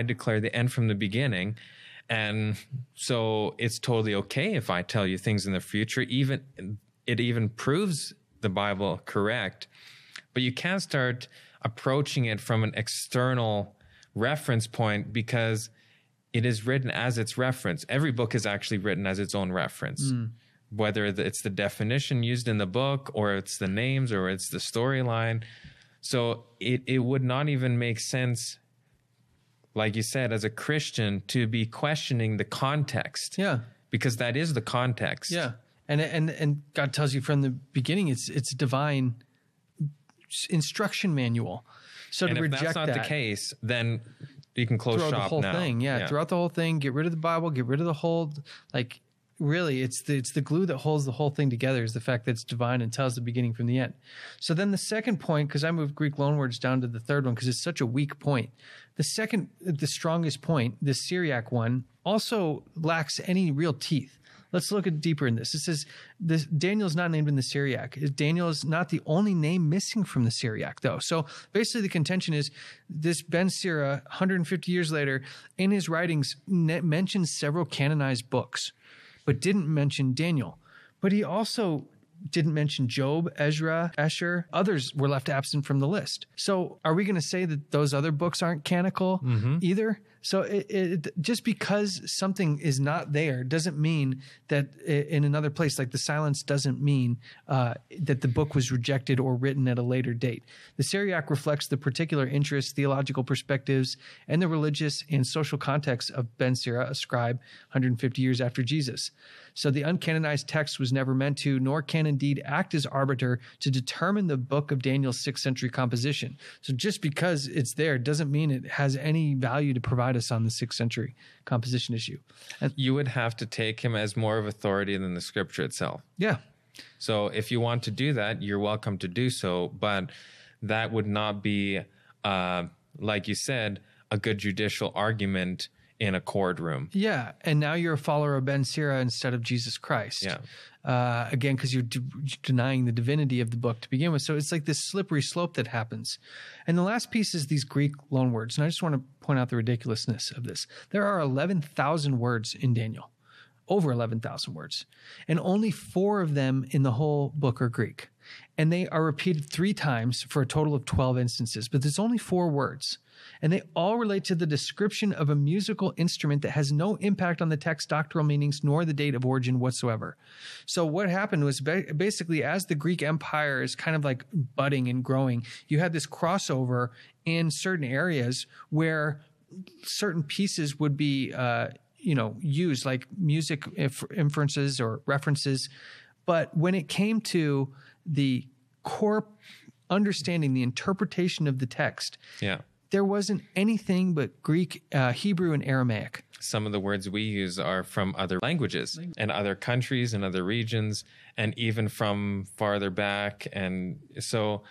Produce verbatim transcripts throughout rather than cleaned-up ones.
declare the end from the beginning. And so it's totally okay if I tell you things in the future. Even it even proves the Bible correct. But you can't start approaching it from an external reference point, because it is written as its reference. Every book is actually written as its own reference, mm. whether it's the definition used in the book, or it's the names, or it's the storyline. So it, it would not even make sense, like you said, as a Christian, to be questioning the context. Yeah. Because that is the context. Yeah. And and and God tells you from the beginning, it's it's divine instruction manual. So and to if reject that's not that, the case, then you can close throw shop the whole now. thing. Yeah, yeah. Throughout the whole thing, get rid of the Bible, get rid of the whole, like, really, it's the, it's the glue that holds the whole thing together, is the fact that it's divine and tells the beginning from the end. So then the second point, because I moved Greek loanwords down to the third one because it's such a weak point. The second, the strongest point, the Syriac one, also lacks any real teeth. Let's look at deeper in this. It says this, Daniel's not named in the Syriac. Daniel is not the only name missing from the Syriac, though. So basically the contention is this Ben Sira, one hundred fifty years later, in his writings, ne- mentions several canonized books, but didn't mention Daniel. But he also didn't mention Job, Ezra, Escher. Others were left absent from the list. So are we going to say that those other books aren't canonical mm-hmm. either? So it, it, just because something is not there doesn't mean that in another place, like the silence doesn't mean uh, that the book was rejected or written at a later date. The Syriac reflects the particular interests, theological perspectives, and the religious and social context of Ben Sira, a scribe one hundred fifty years after Jesus. So the uncanonized text was never meant to, nor can indeed act as arbiter to determine the book of Daniel's sixth century composition. So just because it's there doesn't mean it has any value to provide us on the sixth century composition issue. And you would have to take him as more of authority than the scripture itself. Yeah. So if you want to do that, you're welcome to do so, but that would not be, uh, like you said, a good judicial argument in a courtroom. Yeah, and now you're a follower of Ben Sira instead of Jesus Christ. Yeah. Uh, again, because you're de- denying the divinity of the book to begin with. So it's like this slippery slope that happens. And the last piece is these Greek loanwords. And I just want to point out the ridiculousness of this. There are eleven thousand words in Daniel, over eleven thousand words. And only four of them in the whole book are Greek. And they are repeated three times for a total of twelve instances. But there's only four words. And they all relate to the description of a musical instrument that has no impact on the text's doctrinal meanings nor the date of origin whatsoever. So what happened was ba- basically as the Greek Empire is kind of like budding and growing, you had this crossover in certain areas where certain pieces would be, uh, you know, used, like music inf- inferences or references. But when it came to the core understanding, the interpretation of the text, yeah. there wasn't anything but Greek, uh, Hebrew, and Aramaic. Some of the words we use are from other languages and other countries and other regions, and even from farther back. And so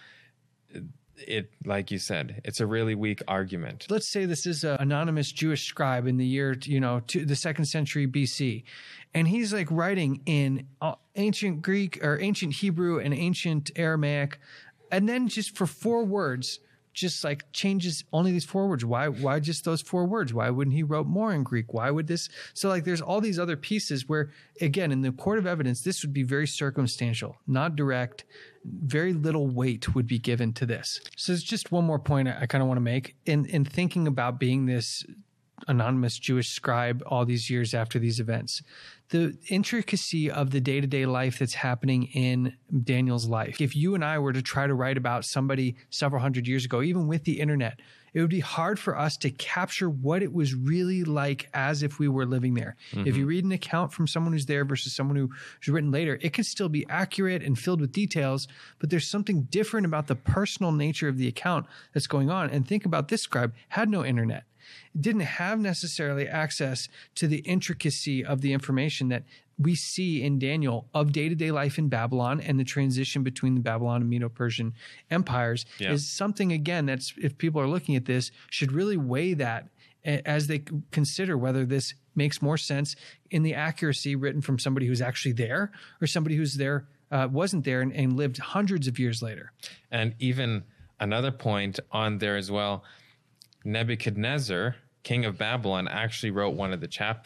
it, like you said, it's a really weak argument. Let's say this is an anonymous Jewish scribe in the year, you know, to the second century B C. And he's like writing in ancient Greek or ancient Hebrew and ancient Aramaic. And then just for four words, just like changes only these four words. Why, why just those four words? Why wouldn't he wrote more in Greek? Why would this? So like there's all these other pieces where, again, in the court of evidence, this would be very circumstantial, not direct. Very little weight would be given to this. So there's just one more point I, I kind of want to make in, in thinking about being this anonymous Jewish scribe all these years after these events. The intricacy of the day-to-day life that's happening in Daniel's life. If you and I were to try to write about somebody several hundred years ago, even with the internet, it would be hard for us to capture what it was really like as if we were living there. Mm-hmm. If you read an account from someone who's there versus someone who's written later, it can still be accurate and filled with details, but there's something different about the personal nature of the account that's going on. And think about this scribe had no internet. Didn't have necessarily access to the intricacy of the information that we see in Daniel of day-to-day life in Babylon, and the transition between the Babylon and Medo-Persian empires yeah. is something, again, that's, if people are looking at this, should really weigh that as they consider whether this makes more sense in the accuracy written from somebody who's actually there or somebody who's there, uh, wasn't there and, and lived hundreds of years later. And even another point on there as well, Nebuchadnezzar king of Babylon, actually wrote one of the chapters